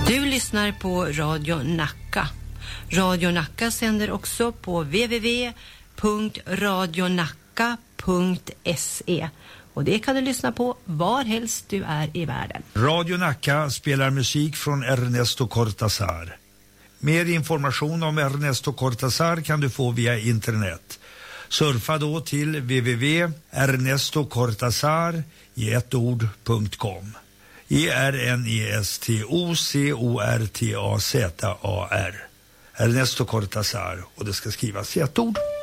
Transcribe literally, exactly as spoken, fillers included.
Du lyssnar på Radio Nacka. Radio Nacka sänder också på w w w punkt radionacka punkt se. Och det kan du lyssna på var helst du är i världen. Radio Nacka spelar musik från Ernesto Cortázar. Mer information om Ernesto Cortázar kan du få via internet. Surfa då till w w w punkt ernesto cortazar i ett ord punkt com. E R N E S T O C O R T A Z A R. Ernesto Cortázar, och det ska skrivas i ett ord.